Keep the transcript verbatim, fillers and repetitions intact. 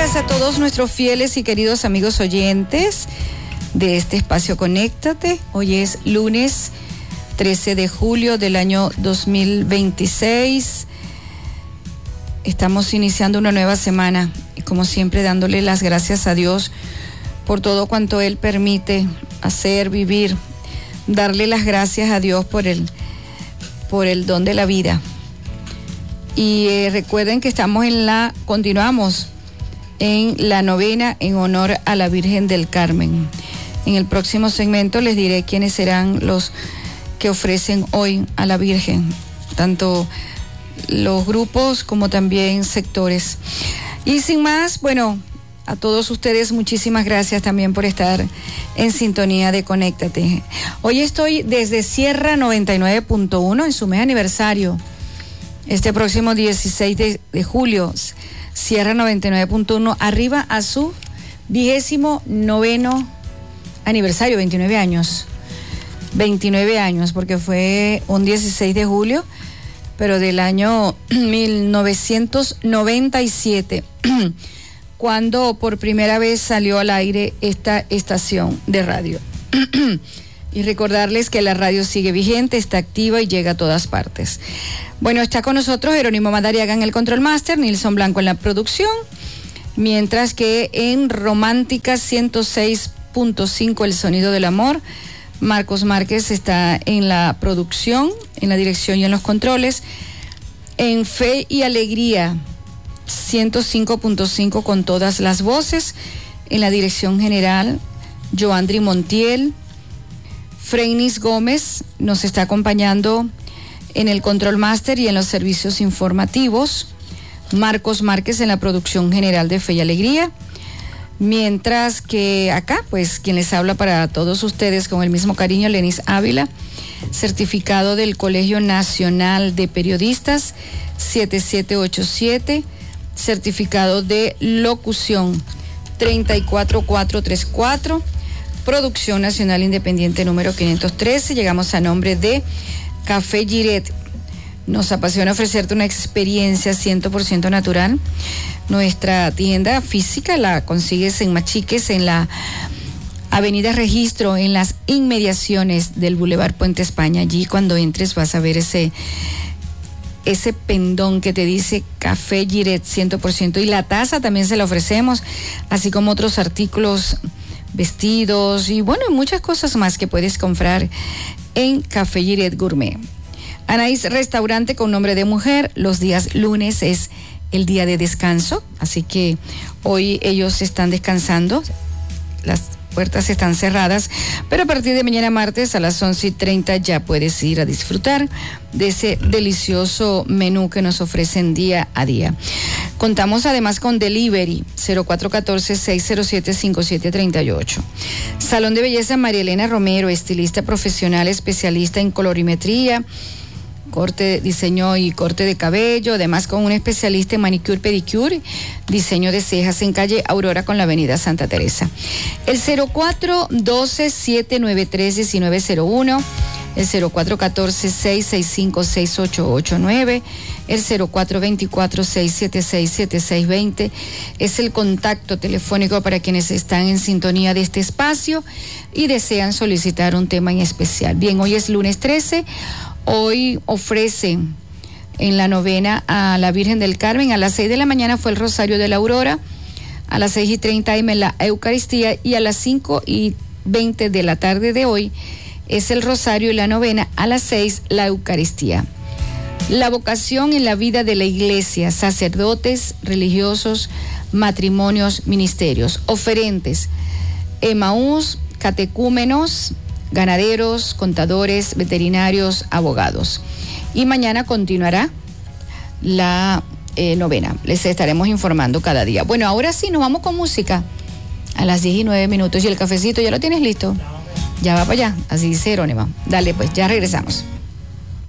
días a todos nuestros fieles y queridos amigos oyentes de este espacio Conéctate. Hoy es lunes trece de julio del año dos mil veintiséis. Estamos iniciando una nueva semana y como siempre dándole las gracias a Dios por todo cuanto Él permite hacer, vivir. Darle las gracias a Dios por el, por el don de la vida. Y eh, recuerden que estamos en la, continuamos en la novena en honor a la Virgen del Carmen. En el próximo segmento les diré quiénes serán los que ofrecen hoy a la Virgen, tanto los grupos como también sectores. Y sin más, bueno, a todos ustedes muchísimas gracias también por estar en sintonía de Conéctate. Hoy estoy desde Sierra noventa y nueve punto uno en su mes aniversario. Este próximo dieciséis de, de julio, Sierra noventa y nueve punto uno arriba a su vigésimo noveno aniversario, veintinueve años. veintinueve años, porque fue un dieciséis de julio, pero del año mil novecientos noventa y siete, cuando por primera vez salió al aire esta estación de radio. Y recordarles que la radio sigue vigente, está activa y llega a todas partes. Bueno, está con nosotros Jerónimo Madariaga en el Control Master, Nilson Blanco en la producción, mientras que en Romántica ciento seis punto cinco El Sonido del Amor, Marcos Márquez está en la producción, en la dirección y en los controles. En Fe y Alegría ciento cinco punto cinco con todas las voces, en la dirección general Joandri Montiel. Freinis Gómez nos está acompañando en el Control Master y en los servicios informativos. Marcos Márquez en la producción general de Fe y Alegría. Mientras que acá, pues, quien les habla para todos ustedes con el mismo cariño, Lenis Ávila, certificado del Colegio Nacional de Periodistas siete siete ocho siete, certificado de locución treinta y cuatro mil cuatrocientos treinta y cuatro, Producción Nacional Independiente número quinientos trece. Llegamos a nombre de Café Giret. Nos apasiona ofrecerte una experiencia cien por ciento natural. Nuestra tienda física la consigues en Machiques, en la Avenida Registro, en las inmediaciones del Boulevard Puente España. Allí cuando entres vas a ver ese, ese pendón que te dice Café Giret cien por ciento. Y la taza también se la ofrecemos, así como otros artículos, vestidos y bueno, muchas cosas más que puedes comprar en Café Giret Gourmet. Anaís Restaurante con nombre de mujer. Los días lunes es el día de descanso, así que hoy ellos están descansando, las puertas están cerradas, pero a partir de mañana martes a las once y treinta ya puedes ir a disfrutar de ese delicioso menú que nos ofrecen día a día. Contamos además con delivery cero cuatro uno cuatro, seis cero siete, cinco siete tres ocho. Salón de Belleza María Elena Romero, estilista profesional, especialista en colorimetría, corte, diseño y corte de cabello, además con un especialista en manicure, pedicure, diseño de cejas, en calle Aurora con la avenida Santa Teresa. El cero cuatro doce, siete nueve tres, uno nueve cero uno, el cero cuatro uno cuatro, seis seis cinco, seis ocho ocho nueve, el cero cuatro dos cuatro, seis siete seis, siete seis dos cero es el contacto telefónico para quienes están en sintonía de este espacio y desean solicitar un tema en especial. Bien, hoy es lunes trece. Hoy ofrece en la novena a la Virgen del Carmen. A las seis de la mañana fue el Rosario de la Aurora, a las seis y treinta eme la Eucaristía y a las cinco y veinte de la tarde de hoy es el Rosario y la novena, a las seis la Eucaristía. La vocación en la vida de la iglesia, sacerdotes, religiosos, matrimonios, ministerios, oferentes, Emaús, catecúmenos, ganaderos, contadores, veterinarios, abogados. Y mañana continuará la eh, novena. Les estaremos informando cada día. Bueno, ahora sí, nos vamos con música a las diez y nueve minutos. ¿Y el cafecito ya lo tienes listo? Ya va para allá, así dice Jerónimo. Dale, pues, ya regresamos.